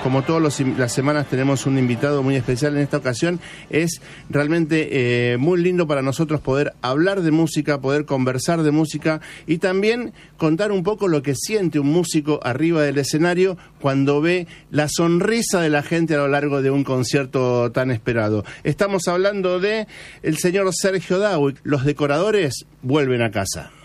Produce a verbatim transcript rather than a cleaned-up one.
como todas las semanas tenemos un invitado muy especial en esta ocasión. Es realmente eh, muy lindo para nosotros poder hablar de música, poder conversar de música y también contar un poco lo que siente un músico arriba del escenario cuando ve la sonrisa de la gente a lo largo de un concierto tan esperado. Estamos hablando de el señor Sergio Dawick. Los decoradores vuelven a casa.